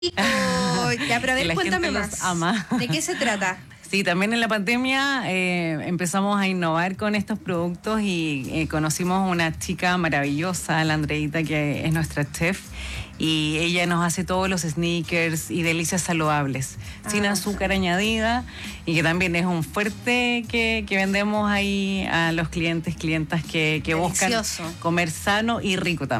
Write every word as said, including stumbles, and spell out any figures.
Oh, ya, pero a ver, La cuéntame gente más. los ama. ¿De qué se trata? Sí, también en la pandemia eh, empezamos a innovar con estos productos y eh, conocimos una chica maravillosa, la Andreita, que es nuestra chef, y ella nos hace todos los sneakers y delicias saludables, ah. sin azúcar añadida, y que también es un fuerte que, que vendemos ahí a los clientes, clientas que, que buscan comer sano y rico también.